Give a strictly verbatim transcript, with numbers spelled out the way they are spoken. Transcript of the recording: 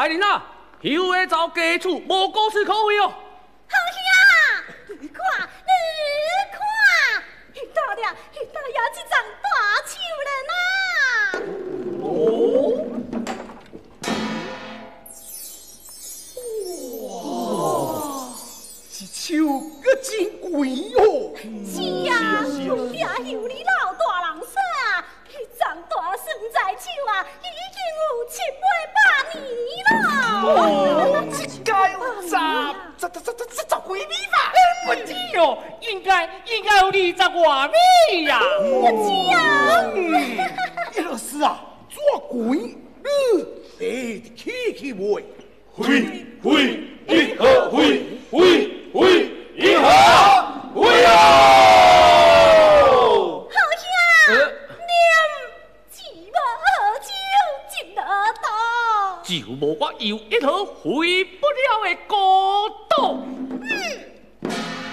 人啊，休会走家厝，无故事可为哦。 好兄，你看，你看，迄大了，迄大也一张大手人啊！哦。 手个真贵哦！ 是啊，有掠有你老大人说啊，迄张大算在手啊，已经有七八百年了。 哦，这该有十、十、十、十、十几米吧？ 不止哦，应该应该有二十外米呀！ 不止啊！ 叶老师啊，做贵，嗯，哎，起起袂， 会会一和会会。 会一和会啊！ 好兄，念一无好酒一落肚， 就无我有一盒回不了的锅。